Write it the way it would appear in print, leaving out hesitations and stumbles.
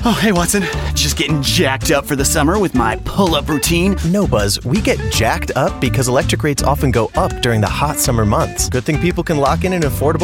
Oh, hey, Watson. Just getting jacked up for the summer with my pull-up routine. No, Buzz, we get jacked up because electric rates often go up during the hot summer months. Good thing people can lock in an affordable